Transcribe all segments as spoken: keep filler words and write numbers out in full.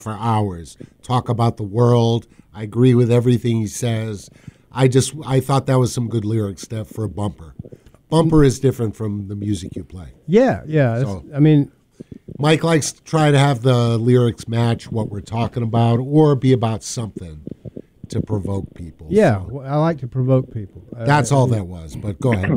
for hours, talk about the world. I agree with everything he says. I just I thought that was some good lyrics stuff for a bumper. Bumper is different from the music you play. Yeah, yeah. So, I mean, Mike likes to try to have the lyrics match what we're talking about or be about something to provoke people. Yeah, so, I like to provoke people. That's I, all I, that was, but go ahead.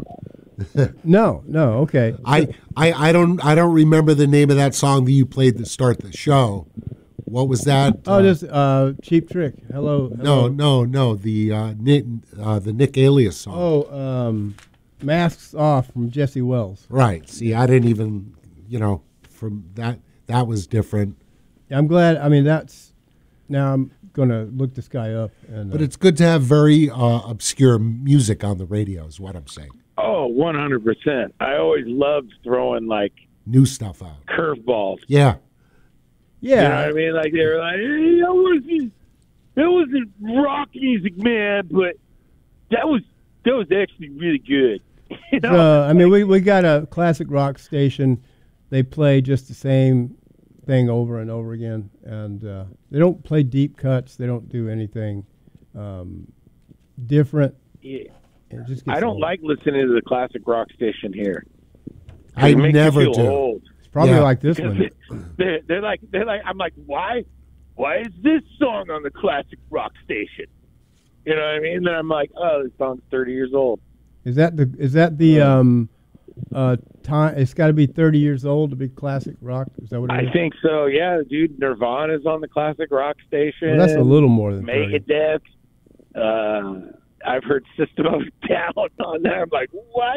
no, no, okay. I, I, I don't I don't remember the name of that song that you played to start the show. What was that? Oh, uh, just uh, Cheap Trick. Hello, hello. No, no, no. The uh, Nick, uh, the Nick Alias song. Oh, um, Masks Off from Jesse Wells. Right. See, I didn't even, you know, from that that was different. I'm glad. I mean, that's now I'm gonna look this guy up. And, But uh, it's good to have very uh, obscure music on the radio. Is what I'm saying. Oh, one hundred percent. I always loved throwing like New stuff out. curveballs. Yeah. yeah, You know what I mean? Like they were like, hey, that wasn't that wasn't rock music, man, but that was that was actually really good. You know? Uh, I mean, we, we got a classic rock station. They play just the same thing over and over again, and uh, they don't play deep cuts. They don't do anything um, different. Yeah. It just gets I don't old. like listening to the classic rock station here. I It makes me never feel do. old. It's probably Yeah. like this Because one. they're, they're like they're like I'm like why why is this song on the classic rock station? You know what I mean? Then I'm like, oh, this song's thirty years old. Is that the is that the um uh time? It's got to be thirty years old to be classic rock. Is that what it I is? think so. Yeah, dude. Nirvana's on the classic rock station. Well, that's a little more than thirty. Megadeth. Uh, I've heard System of a Down on there. I'm like, what?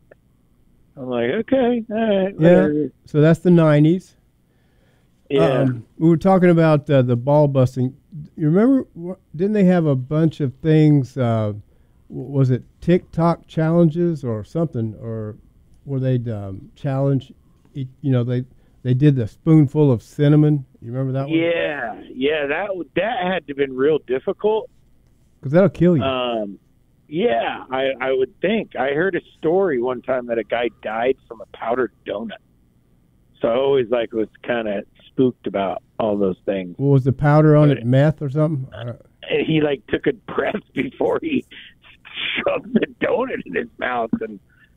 I'm like, okay, all right. Yeah. whatever. So that's the nineties. Yeah. Um, we were talking about uh, the ball busting. You remember? wh- Didn't they have a bunch of things? Uh, w- was it TikTok challenges or something? Or were they um, challenge? each- You know, they they did the spoonful of cinnamon. You remember that one? yeah, yeah. That w- that had to have been real difficult. Because that'll kill you. Um, yeah, I, I would think. I heard a story one time that a guy died from a powdered donut. So I always like was kind of spooked about all those things. What was the powder on but- it? Meth or something? I don't- And he like took a breath before he shoved the donut in his mouth and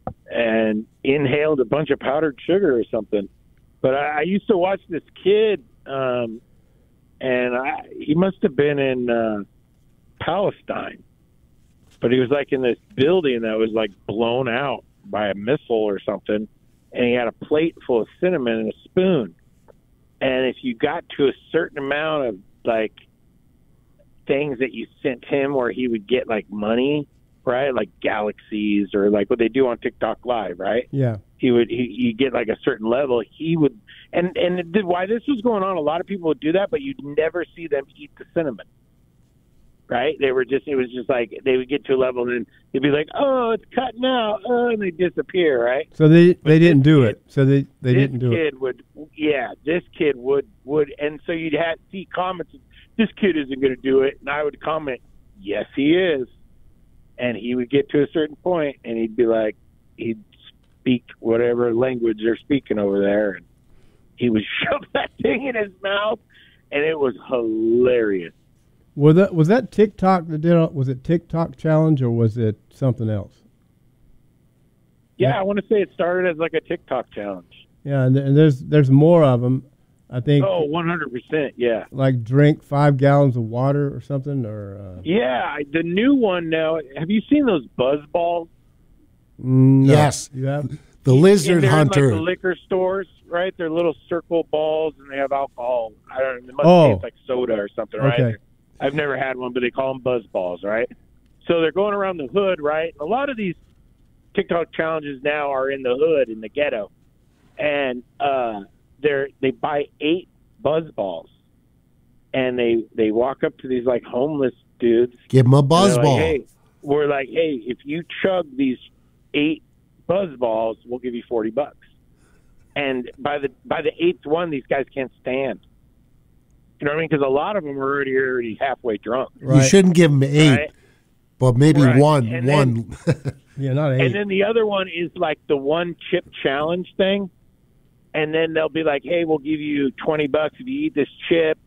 and inhaled a bunch of powdered sugar or something. But I, I used to watch this kid, um, and I, he must have been in uh, Palestine, but he was like in this building that was like blown out by a missile or something, and he had a plate full of cinnamon and a spoon. And if you got to a certain amount of like things that you sent him where he would get like money, right? Like galaxies or like what they do on TikTok Live, right? Yeah. He would, he, you get like a certain level. He would, and, and it did, why this was going on, a lot of people would do that, but you'd never see them eat the cinnamon, right? They were just, it was just like, they would get to a level and then they'd be like, oh, it's cutting out. Oh, and they disappear, right? So they But they didn't this do kid- it. So they they this didn't do it. kid would, yeah, this kid would, would, and so you'd have see comments, this kid isn't going to do it. And I would comment, yes, he is. And he would get to a certain point and he'd be like, he'd speak whatever language they're speaking over there. And he would shove that thing in his mouth and it was hilarious. Was that was that TikTok that did? it? Was it TikTok challenge or was it something else? Yeah, Yeah. I want to say it started as like a TikTok challenge. Yeah, and, th- and there's there's more of them. I think Oh, one hundred percent. Yeah. like drink five gallons of water or something or. Uh, Yeah. The new one now, have you seen those buzz balls? no. Yes. You have. The And Lizard they're Hunter. in like the liquor stores, right? They're little circle balls, and they have alcohol. I don't know. It must Oh. taste like soda or something, right? Okay. I've never had one, but they call them buzz balls, right? So they're going around the hood, right? A lot of these TikTok challenges now are in the hood, in the ghetto, and uh, they're they buy eight buzz balls, and they they walk up to these like homeless dudes. Give him a And buzz they're ball. Like, hey, we're like, hey, if you chug these eight buzz balls, we'll give you forty bucks. And by the by the eighth one, these guys can't stand. You know what I mean? Because a lot of them are already already halfway drunk. Right. You shouldn't give him eight, Right? but maybe Right. one. And one. Yeah, not eight. And then the other one is like the one chip challenge thing. And then they'll be like, hey, we'll give you twenty bucks if you eat this chip.